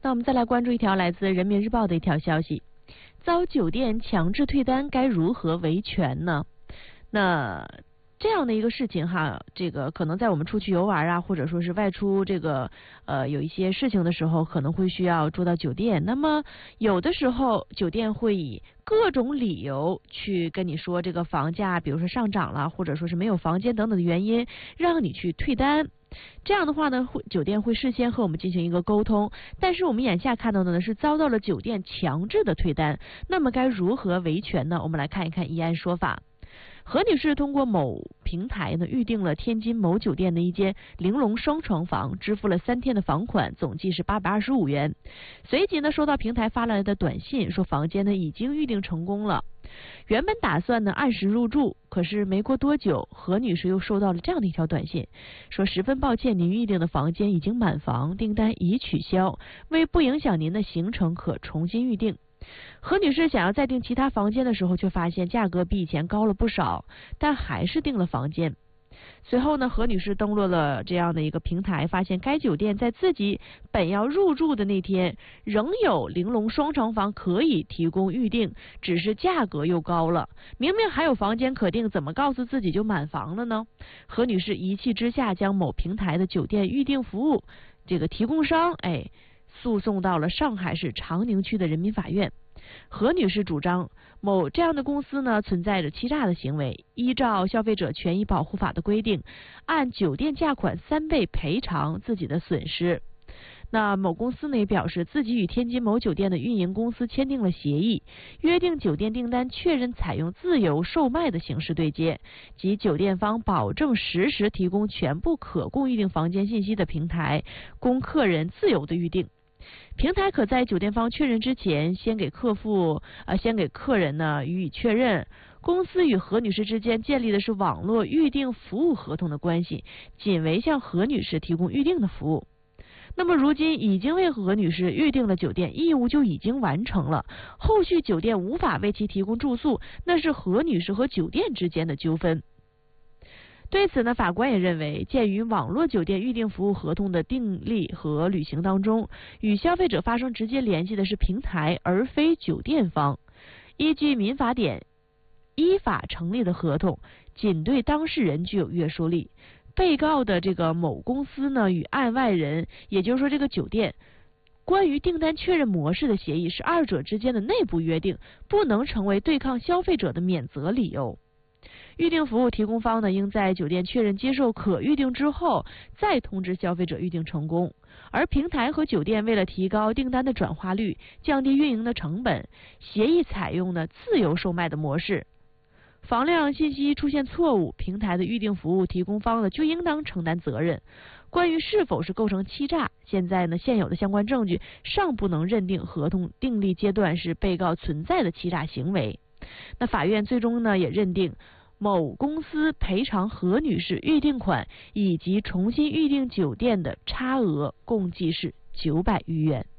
那我们再来关注一条来自人民日报的一条消息：遭酒店强制退单该如何维权呢？那这样的一个事情哈，这个可能在我们出去游玩啊，或者说是外出这个有一些事情的时候，可能会需要住到酒店。那么有的时候酒店会以各种理由去跟你说这个房价，比如说上涨了，或者说是没有房间等等的原因，让你去退单。这样的话呢，酒店会事先和我们进行一个沟通，但是我们眼下看到的呢是遭到了酒店强制的退单，那么该如何维权呢？我们来看一看议案说法。何女士通过某平台呢预订了天津某酒店的一间玲珑双床房，支付了3天的房款，总计是825元。随即呢收到平台发来的短信，说房间呢已经预订成功了。原本打算呢按时入住，可是没过多久，何女士又收到了这样的一条短信，说十分抱歉，您预订的房间已经满房，订单已取消，为不影响您的行程，可重新预订。何女士想要再订其他房间的时候，却发现价格比以前高了不少，但还是订了房间。随后呢，何女士登录了这样的一个平台，发现该酒店在自己本要入住的那天，仍有玲珑双床房可以提供预订，只是价格又高了。明明还有房间可订，怎么告诉自己就满房了呢？何女士一气之下，将某平台的酒店预订服务这个提供商诉讼到了上海市长宁区的人民法院。何女士主张某这样的公司呢存在着欺诈的行为，依照消费者权益保护法的规定，按酒店价款3倍赔偿自己的损失。那某公司呢也表示，自己与天津某酒店的运营公司签订了协议，约定酒店订单确认采用自由售卖的形式对接，即酒店方保证实时提供全部可供预订房间信息的平台，供客人自由的预订。平台可在酒店方确认之前，先给客人呢予以确认。公司与何女士之间建立的是网络预订服务合同的关系，仅为向何女士提供预订的服务。那么如今已经为何女士预订了酒店，义务就已经完成了，后续酒店无法为其提供住宿，那是何女士和酒店之间的纠纷。对此呢，法官也认为，鉴于网络酒店预订服务合同的订立和履行当中，与消费者发生直接联系的是平台，而非酒店方。依据民法典，依法成立的合同仅对当事人具有约束力。被告的这个某公司呢，与案外人，也就是说这个酒店，关于订单确认模式的协议是二者之间的内部约定，不能成为对抗消费者的免责理由。预订服务提供方呢，应在酒店确认接受可预订之后，再通知消费者预订成功。而平台和酒店为了提高订单的转化率，降低运营的成本，协议采用了自由售卖的模式。房量信息出现错误，平台的预订服务提供方呢就应当承担责任。关于是否是构成欺诈，现有的相关证据尚不能认定合同订立阶段是被告存在的欺诈行为。那法院最终呢也认定，某公司赔偿何女士预订款以及重新预订酒店的差额共计是900余元。